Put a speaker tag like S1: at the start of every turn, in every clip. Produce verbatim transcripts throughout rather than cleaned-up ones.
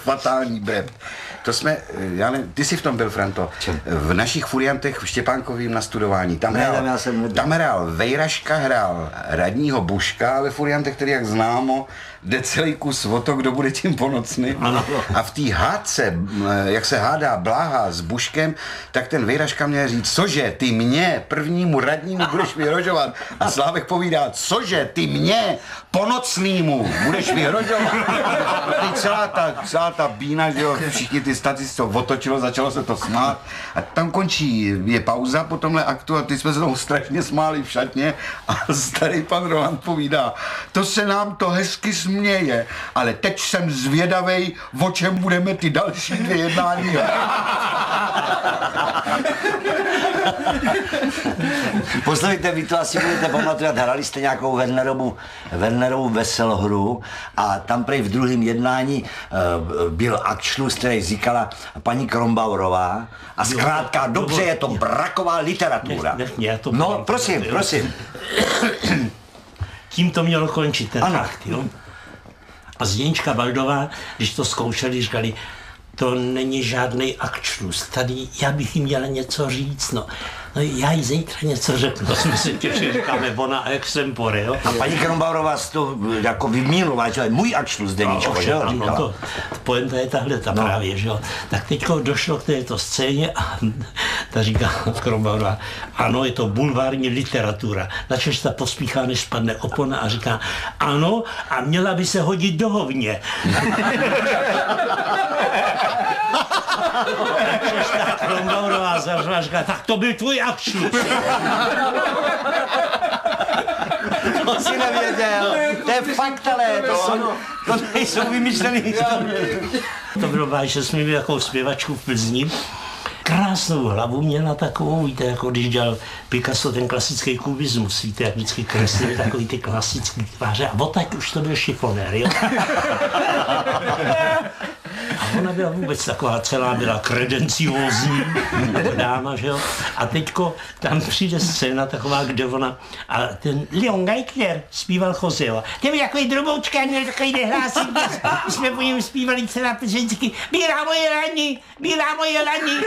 S1: fatální brev. To jsme, já ne, ty jsi v tom byl, Franto, v našich furiantech v Štěpánkovým nastudování. Tam
S2: ne,
S1: hrál,
S2: tam, já jsem
S1: tam hrál Vejraška, hrál radního Buška ve furiantech, který, jak známo, jde celý kus o to, kdo bude tím ponocný. A v té hádce, jak se hádá Bláha s Buškem, tak ten Vejraška měl říct, cože, ty mě, prvnímu radnímu budeš vyhrožovat. A Slávek povídá, cože, ty mě, ponocnýmu budeš vyhrožovat. A celá ta, celá ta bína, že jo, všichni ty statisty to otočilo, začalo se to smát. A tam končí, je pauza po tomhle aktu a ty jsme se tomu strašně smáli v šatně a starý pan Roland povídá, to se nám to hezky směje, ale teď jsem zvědavej, o čem budeme ty další dvě jednání.
S2: Poslouchejte, vy to asi budete pamatovat, hrali jste nějakou Wernerovu, Wernerovu veselohru a tam prej v druhém jednání uh, byl akčlus, který říkala paní Krombaurová a zkrátka, dobře, je to braková literatura.
S3: Nech, nech, já to
S2: no,
S3: povím,
S2: prosím,
S3: jo.
S2: prosím.
S3: Tím to mělo končit, ten
S2: ano.
S3: akt, jo. A Zdeňčka Baldová, když to zkoušeli, říkali, to není žádný akčlus, tady já bych jim měla něco říct, no. No já jí zítra něco řeknu, to jsme si těšili, říkáme ona extempore, jo.
S2: A paní Krombaurová to jako vymínová, že můj akčlus Zdeníčko,
S3: no,
S2: že jo,
S3: ano, to, pointa je tahle ta no. právě, že jo. Tak teďko došlo k této scéně a ta říká Krombaurová, ano, je to bulvární literatura. Načež ta pospíchá, než spadne opona a říká, ano, a měla by se hodit do hovně. Načež ta Krombaurová zařvala, říká, tak to byl tvůj akčlus.
S2: To si nevěděl, to je fakt, ale to, jsou, to nejsou vymyšlené historie.
S3: To bylo vážně, že jsme měli takovou zpěvačku v Plzni. Krásnou hlavu měla takovou, víte, jako když dělal Picasso ten klasický kubismus, víte, jak vždycky kreslili takový ty klasický tváře a odtaď už to byl šifonér, jo. A ona byla vůbec taková celá, byla kredenciózní dáma, že jo. A teďko tam přijde scéna taková, kde ona, a ten Leon Geithner zpíval Joseho. Ten byl takový droboučka, měl takový nehlásí, my jsme po něm zpívali celá vždycky, bílá moje lani, bílá moje lani.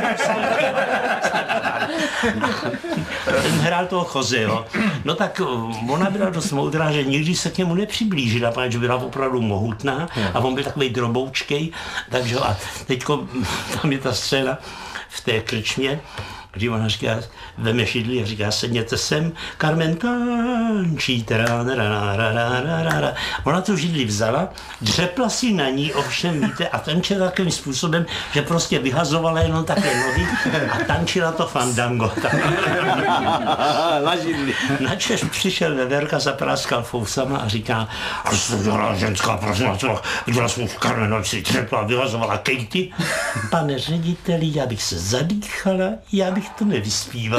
S3: Ten hrál toho Joseho. No tak ona byla dost moudrá, že nikdy se k němu nepřiblížila, protože byla opravdu mohutná a on byl takový droboučkej. Takže a teďko tam je ta scéna v té krčmě, kdy ona říká, veme šidli a říká, sedněte sem, Carmen tančí, ona tu židli vzala, dřepla si na ní, ovšem víte, a tančila takovým způsobem, že prostě vyhazovala jenom také nohy a tančila to fandango.
S2: Na židli.
S3: Načež přišel Veverka, zapráskal fousama a říká, a co dělala ženská, prosím vás, dělala jsem v Carmen, si dřepla, vyhazovala Katie. Pane řediteli, já bych se zadýchala, já bych to nevyspívala.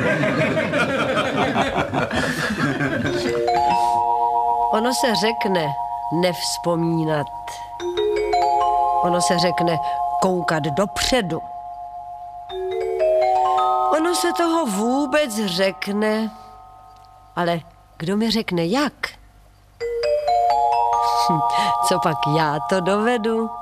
S4: Ono se řekne nevzpomínat. Ono se řekne koukat dopředu. Ono se toho vůbec řekne, ale kdo mi řekne jak? Hm, co pak já to dovedu?